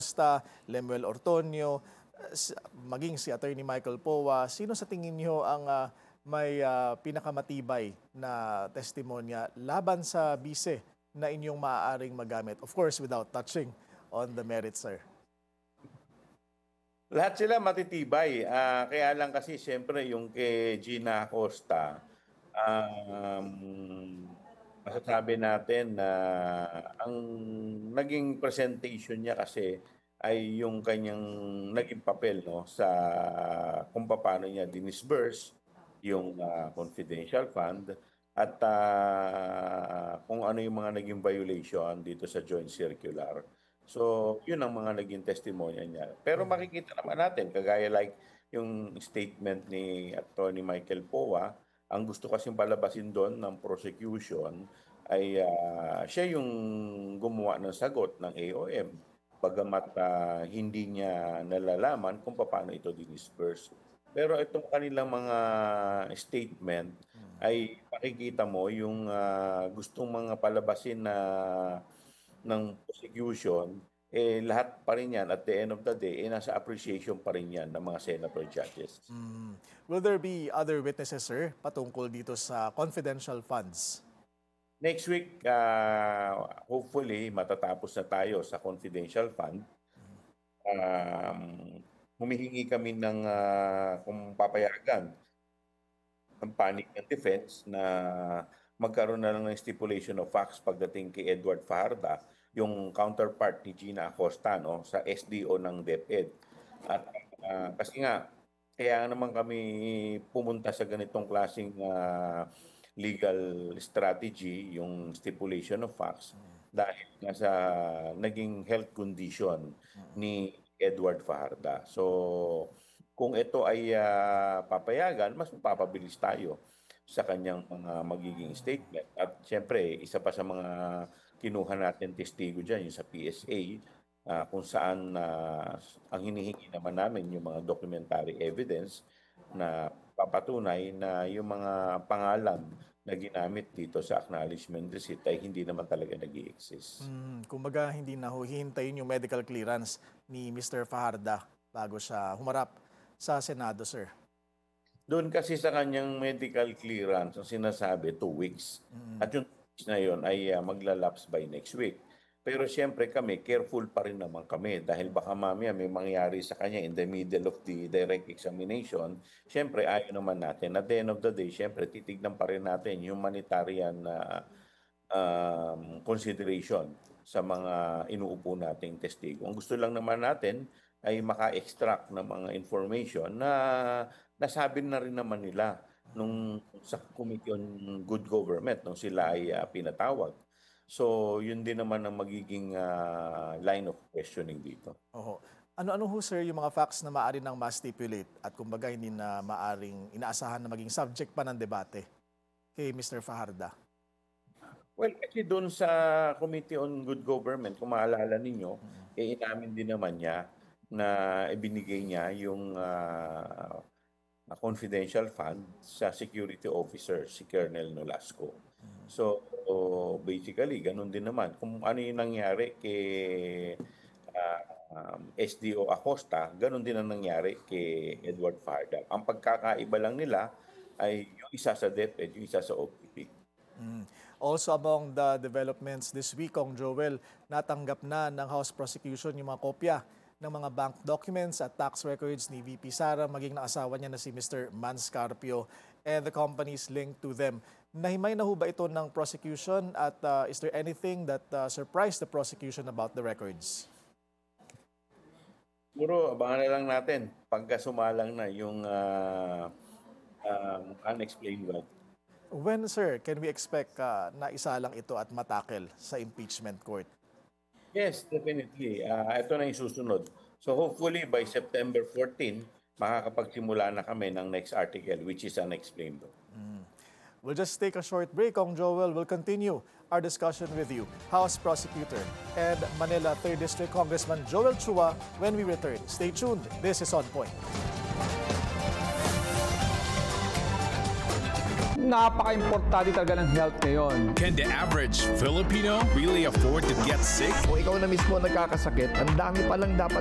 Lemuel Ortonio, maging si Attorney Michael Powa, sino sa tingin niyo ang may pinakamatibay na testimonya laban sa bise na inyong maaaring magamit? Of course, without touching on the merits, sir. Lahat sila matitibay. Kaya lang kasi siyempre yung kay Gina Acosta, masasabi natin na ang naging presentation niya kasi ay yung kanyang naging papel, no, sa kung paano niya dinisburse yung confidential fund at kung ano yung mga naging violation dito sa joint circular. So, yun ang mga naging testimonya niya. Pero makikita naman natin, kagaya like yung statement ni Attorney Michael Powa, ang gusto kasing palabasin doon ng prosecution ay siya yung gumawa ng sagot ng AOM. Bagamat hindi niya nalalaman kung paano ito dinisperse. Pero itong kanilang mga statement ay makikita mo yung gustong mga palabasin na ng prosecution, lahat pa rin yan at the end of the day, nasa appreciation pa rin yan ng mga senator judges. Will there be other witnesses, sir, patungkol dito sa confidential funds? Next week, hopefully, matatapos na tayo sa confidential fund. Humihingi kami ng kung papayagan ng panig ng defense na magkaroon na lang ng stipulation of facts pagdating kay Edward Fajarda, yung counterpart ni Gina Acosta, no, sa SDO ng DepEd. At kasi nga, kaya naman kami pumunta sa ganitong klaseng legal strategy, yung stipulation of facts, dahil nasa naging health condition ni Edward Fajarda. So, kung ito ay papayagan, mas mapapabilis tayo sa kanyang mga magiging statement. At siyempre, isa pa sa mga kinuha natin testigo dyan, yung sa PSA, kung saan ang hinihingi naman namin yung mga documentary evidence na papatunay na yung mga pangalan na ginamit dito sa acknowledgement receipt ay hindi naman talaga nag-i-exist. Kumbaga, hindi na hihintayin yung medical clearance ni Mr. Fajarda bago siya humarap sa Senado, sir. Doon kasi sa kanyang medical clearance, ang sinasabi 2 weeks. At yung 2 weeks na yun ay maglalapse by next week. Pero siyempre kami, careful pa rin naman kami dahil baka mamaya may mangyari sa kanya in the middle of the direct examination. Siyempre ayaw naman natin. At the end of the day, siyempre titignan pa rin natin yung humanitarian consideration sa mga inuupo nating testigo. Ang gusto lang naman natin ay maka-extract ng mga information na nasabi na rin naman nila nung sa Committee on Good Government nung sila ay pinatawag. So, yun din naman ang magiging line of questioning dito. Oho. Ano-ano ho, sir, yung mga facts na maaari nang ma-stipulate at kumbaga hindi na maaring inaasahan na maging subject pa ng debate kay Mr. Fajarda? Well, kasi doon sa Committee on Good Government, kung maalala ninyo, inamin din naman niya na ibinigay niya yung confidential fund sa security officer, si Colonel Nolasco. So, basically, ganun din naman. Kung ano yung nangyari kay SDO Acosta, ganun din ang nangyari kay Edward Fajarda. Ang pagkakaiba lang nila ay yung isa sa DepEd, yung isa sa OPP. Also among the developments this week, Kong Joel, natanggap na ng House Prosecution yung mga kopya ng mga bank documents at tax records ni VP Sara, maging na asawa niya na si Mr. Manscarpio and the companies linked to them. Nahimay na ho ba ito ng prosecution at is there anything that surprised the prosecution about the records? Puro, abangan na lang natin pagka sumalang na yung unexplained wealth. When, sir, can we expect na isalang ito at matakel sa impeachment court? Yes, definitely. Ito na yung susunod. So hopefully by September 14, makakapagsimula na kami ng next article, which is unexplained. We'll just take a short break. Kong Joel will continue our discussion with you, House Prosecutor and Manila 3rd District Congressman Joel Chua when we return. Stay tuned. This is On Point. napaka-importante talaga ng health ngayon. Can the average Filipino really afford to get sick? Kung ikaw na mismo nagkakasakit, ang dami palang dapat